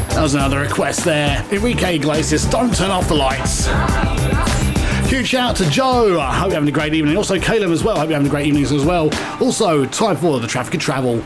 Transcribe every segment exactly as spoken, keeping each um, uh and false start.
That was another request there. Enrique Iglesias, Don't Turn Off the Lights. Huge shout out to Joe. I hope you're having a great evening. Also, Caleb as well. I hope you're having a great evening as well. Also, time for the Traffic and Travel.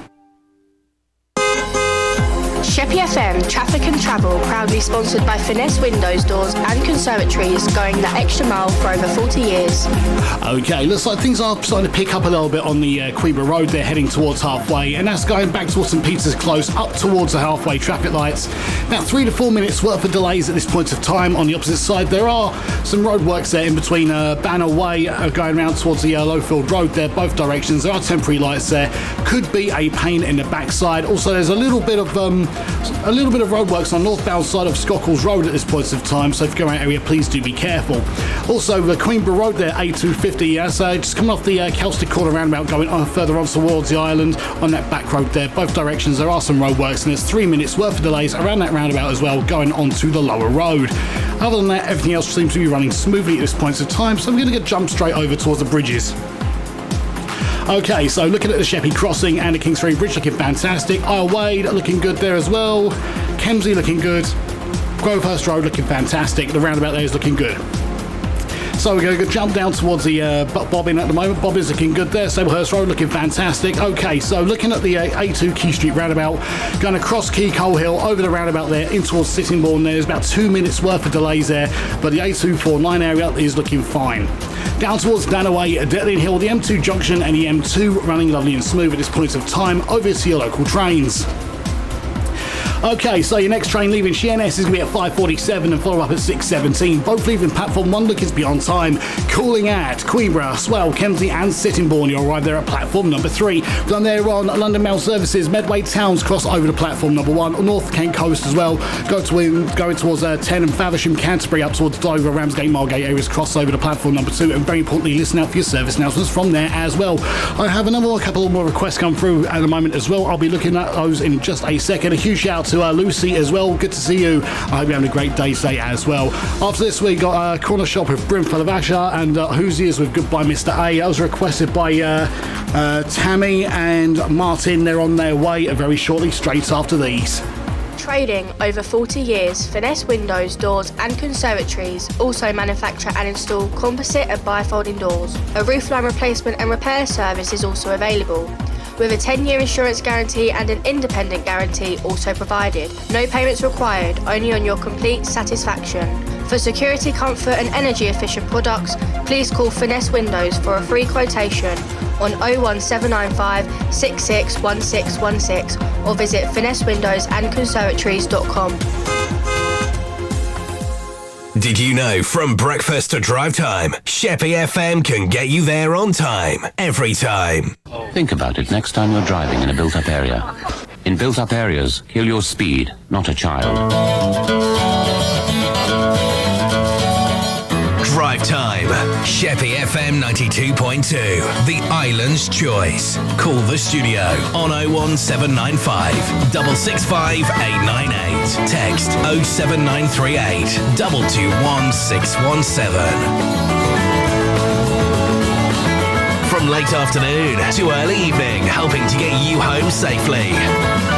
Sheppey F M Traffic and Travel, proudly sponsored by Finesse Windows, Doors and Conservatories, going the extra mile for over forty years. Okay, looks like things are starting to pick up a little bit on the uh, Queeba Road. They're heading towards halfway, and that's going back towards St Peter's Close, up towards the halfway traffic lights. About three to four minutes worth of delays at this point of time. On the opposite side, there are some roadworks there in between uh, Banner Way uh, going around towards the uh, Lowfield Road there, both directions. There are temporary lights there. Could be a pain in the backside. Also, there's a little bit of um, a little bit of roadworks on the northbound side of Scockles Road at this point of time, so if you go around area, please do be careful. Also, the Queenborough Road there, A two fifty, uh, so just coming off the uh, Kelsey Corner roundabout, going on further on towards the island on that back road there, both directions. There are some roadworks, and there's three minutes worth of delays around that roundabout as well, going on to the lower road. Other than that, everything else seems to be running smoothly at this point of time, so I'm going to get jump straight over towards the bridges. Okay, so looking at the Sheppey Crossing and the Kingsbury Bridge, looking fantastic. Isle Wade looking good there as well. Kemsley looking good. Grovehurst Road looking fantastic. The roundabout there is looking good. So we're going to jump down towards the uh, Bobbin at the moment. Bobbin's looking good there. Sablehurst Road looking fantastic. Okay, so looking at the uh, A two Key Street roundabout, going across Key Coal Hill, over the roundabout there, in towards Sittingbourne. There's about two minutes worth of delays there, but the A two forty-nine area is looking fine. Down towards Danaway, Detling Hill, the M two junction and the M two running lovely and smooth at this point of time. Over to your local trains. Okay, so your next train leaving Sheerness is going to be at five forty-seven and follow up at six seventeen. Both leaving platform one looking to be on time. Calling at Queenborough, Swell, Kemsley and Sittingbourne. You'll arrive there at platform number three. From there on, London Mail Services, Medway Towns cross over to platform number one. North Kent Coast as well. Go to, going towards uh, ten and Faversham, Canterbury up towards Dover, Ramsgate, Margate areas cross over to platform number two. And very importantly, listen out for your service announcements from there as well. I have another a couple more requests come through at the moment as well. I'll be looking at those in just a second. A huge shout out to uh, Lucy as well. Good to see you. I hope you're having a great day today as well. After this, we got a corner shop with Brimful of Asher and uh, Hoosiers with Goodbye Mister A. That was requested by uh, uh, Tammy and Martin. They're on their way very shortly, straight after these. Trading over forty years, Finesse Windows, Doors and Conservatories also manufacture and install composite and bifolding doors. A roofline replacement and repair service is also available, with a ten-year insurance guarantee and an independent guarantee also provided. No payments required, only on your complete satisfaction. For security, comfort and energy efficient products, please call Finesse Windows for a free quotation on oh one seven nine five, six six one six one six or visit finesse windows and conservatories dot com. Did you know from breakfast to drive time, Sheppey F M can get you there on time, every time? Think about it next time you're driving in a built-up area. In built-up areas, kill your speed, not a child. Drive time, Sheppey F M ninety-two point two, the island's choice. Call the studio on oh one seven nine five, six six five, eight nine eight. Text oh seven nine three eight, two two one, six one seven. From late afternoon to early evening, helping to get you home safely.